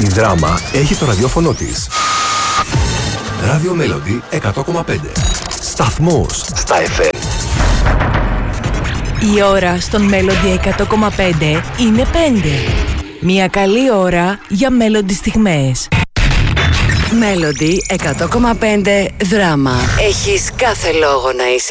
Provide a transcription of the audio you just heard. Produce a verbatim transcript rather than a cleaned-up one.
Η Δράμα έχει το ραδιόφωνο της. Radio Melody εκατό κόμμα πέντε. Σταθμός στα εφ εμ. Η ώρα στον Melody εκατό κόμμα πέντε είναι πέντε. Μια καλή ώρα για Melody στιγμές. Melody εκατό κόμμα πέντε Δράμα. Έχεις κάθε λόγο να είσαι